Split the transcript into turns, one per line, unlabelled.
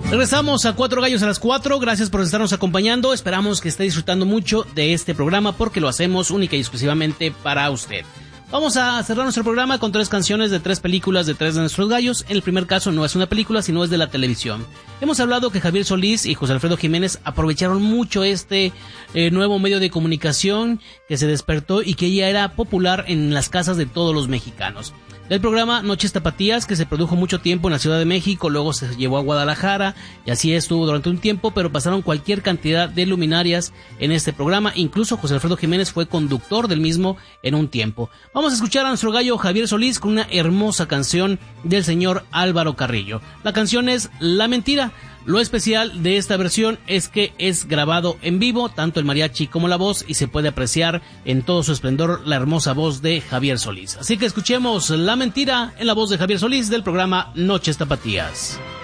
Regresamos a Cuatro Gallos a las 4. Gracias por estarnos acompañando. Esperamos que esté disfrutando mucho de este programa porque lo hacemos única y exclusivamente para usted. Vamos a cerrar nuestro programa con 3 canciones de 3 películas de 3 de nuestros gallos. En el primer caso no es una película, sino es de la televisión. Hemos hablado que Javier Solís y José Alfredo Jiménez aprovecharon mucho este nuevo medio de comunicación que se despertó y que ya era popular en las casas de todos los mexicanos. Del programa Noches Tapatías, que se produjo mucho tiempo en la Ciudad de México, luego se llevó a Guadalajara y así estuvo durante un tiempo, pero pasaron cualquier cantidad de luminarias en este programa. Incluso José Alfredo Jiménez fue conductor del mismo en un tiempo. Vamos a escuchar a nuestro gallo Javier Solís con una hermosa canción del señor Álvaro Carrillo. La canción es La Mentira. Lo especial de esta versión es que es grabado en vivo, tanto el mariachi como la voz, y se puede apreciar en todo su esplendor la hermosa voz de Javier Solís. Así que escuchemos La Mentira en la voz de Javier Solís del programa Noches Tapatías.